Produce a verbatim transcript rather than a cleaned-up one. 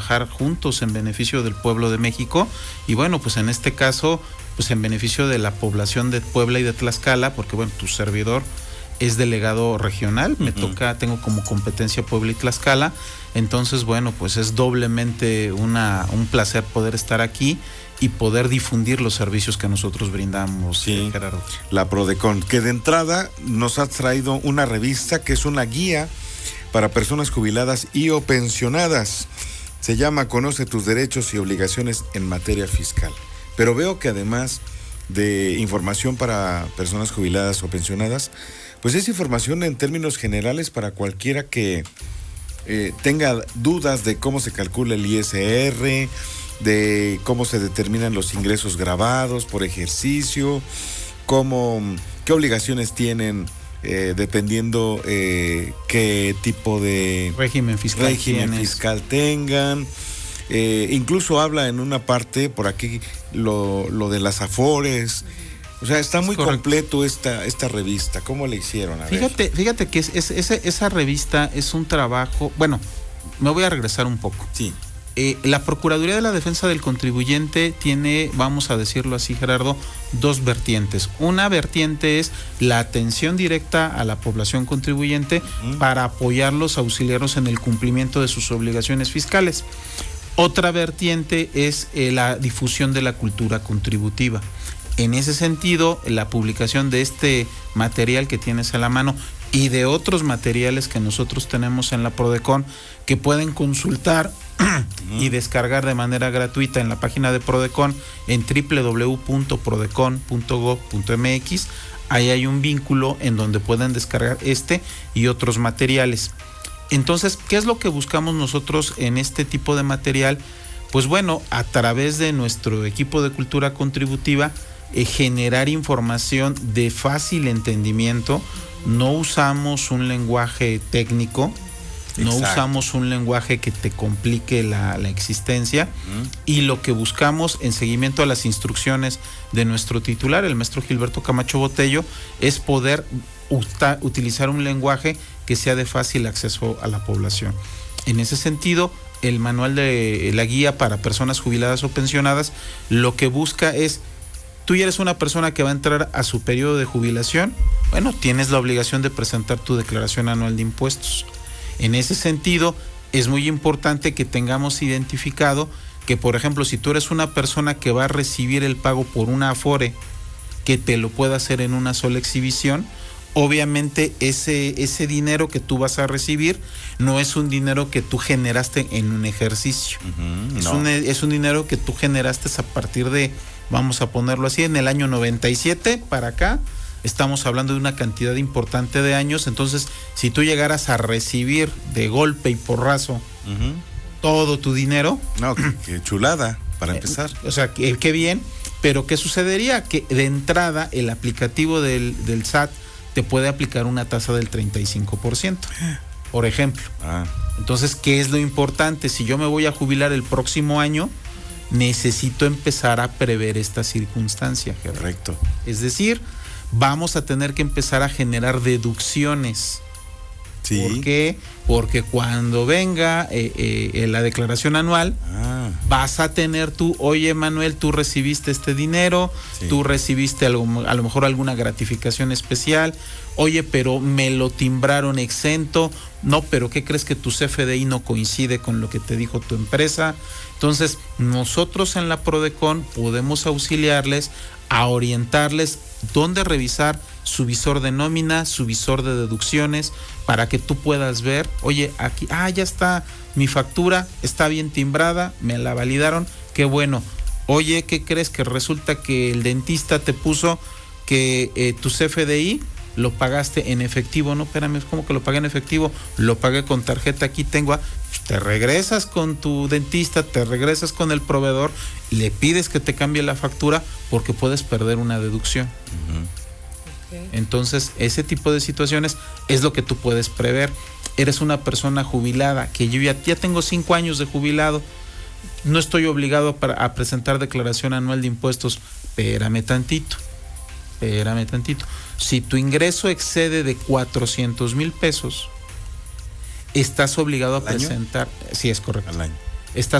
trabajar juntos en beneficio del pueblo de México y bueno, pues en este caso, pues en beneficio de la población de Puebla y de Tlaxcala, porque bueno, tu servidor es delegado regional, me uh-huh. toca, tengo como competencia Puebla y Tlaxcala, entonces bueno, pues es doblemente una, un placer poder estar aquí y poder difundir los servicios que nosotros brindamos, sí, eh, Gerardo. La Prodecon, que de entrada nos ha traído una revista que es una guía para personas jubiladas y o pensionadas. Se llama Conoce tus derechos y obligaciones en materia fiscal. Pero veo que además de información para personas jubiladas o pensionadas, pues es información en términos generales para cualquiera que eh, tenga dudas de cómo se calcula el I S R, de cómo se determinan los ingresos grabados por ejercicio, cómo, qué obligaciones tienen eh, dependiendo eh, qué tipo de régimen fiscal, régimen fiscal tengan. Eh, incluso habla en una parte por aquí lo, lo de las afores. O sea, está muy Correcto. completo esta, esta revista. ¿Cómo le hicieron? A fíjate, ver. fíjate que es, es, esa, esa revista es un trabajo. Bueno, me voy a regresar un poco. Sí. Eh, la Procuraduría de la Defensa del Contribuyente tiene, vamos a decirlo así, Gerardo, dos vertientes. Una vertiente es la atención directa a la población contribuyente uh-huh. para apoyarlos, auxiliarlos en el cumplimiento de sus obligaciones fiscales. Otra vertiente es eh, la difusión de la cultura contributiva. En ese sentido, la publicación de este material que tienes a la mano y de otros materiales que nosotros tenemos en la Prodecon que pueden consultar uh-huh. y descargar de manera gratuita en la página de Prodecon en doble u doble u doble u punto prodecon punto gob punto eme equis. Ahí hay un vínculo en donde pueden descargar este y otros materiales. Entonces, ¿qué es lo que buscamos nosotros en este tipo de material? Pues bueno, a través de nuestro equipo de cultura contributiva, eh, generar información de fácil entendimiento. No usamos un lenguaje técnico, Exacto. no usamos un lenguaje que te complique la, la existencia uh-huh. y lo que buscamos en seguimiento a las instrucciones de nuestro titular, el maestro Gilberto Camacho Botello, es poder uta, utilizar un lenguaje que sea de fácil acceso a la población. En ese sentido, el manual de la guía para personas jubiladas o pensionadas lo que busca es: tú ya eres una persona que va a entrar a su periodo de jubilación, bueno, tienes la obligación de presentar tu declaración anual de impuestos. En ese sentido, es muy importante que tengamos identificado que, por ejemplo, si tú eres una persona que va a recibir el pago por una afore, que te lo pueda hacer en una sola exhibición, obviamente ese, ese dinero que tú vas a recibir no es un dinero que tú generaste en un ejercicio. Uh-huh, es, no. un, es un dinero que tú generaste a partir de, vamos a ponerlo así, en el año noventa y siete para acá. Estamos hablando de una cantidad importante de años. Entonces, si tú llegaras a recibir de golpe y porrazo uh-huh. todo tu dinero, no, qué, qué chulada para empezar. Eh, o sea, qué, qué bien. Pero ¿qué sucedería? Que de entrada el aplicativo del, del S A T te puede aplicar una tasa del treinta y cinco por ciento, por ejemplo. Ah. Entonces, ¿qué es lo importante? Si yo me voy a jubilar el próximo año, necesito empezar a prever esta circunstancia. Correcto. Es decir, vamos a tener que empezar a generar deducciones. Sí. ¿Por qué? Porque cuando venga eh, eh, la declaración anual, ah. vas a tener tú, oye Manuel, tú recibiste este dinero, sí. tú recibiste algo, a lo mejor alguna gratificación especial, oye, pero me lo timbraron exento, no, pero ¿qué crees que tu C F D I no coincide con lo que te dijo tu empresa? Entonces, nosotros en la Prodecon podemos auxiliarles a orientarles dónde revisar su visor de nómina, su visor de deducciones, para que tú puedas ver, oye, aquí, ah, ya está mi factura, está bien timbrada, me la validaron, qué bueno. Oye, ¿qué crees? Que resulta que el dentista te puso que eh, tu C F D I lo pagaste en efectivo. No, espérame, ¿cómo que lo pagué en efectivo? Lo pagué con tarjeta, aquí tengo. A, pues te regresas con tu dentista, te regresas con el proveedor, le pides que te cambie la factura porque puedes perder una deducción. Uh-huh. Okay. Entonces, ese tipo de situaciones es lo que tú puedes prever. Eres una persona jubilada, que yo ya, ya tengo cinco años de jubilado, no estoy obligado a, a presentar declaración anual de impuestos. Espérame tantito, espérame tantito. Si tu ingreso excede de cuatrocientos mil pesos, estás obligado a presentar, sí, es correcto, al año.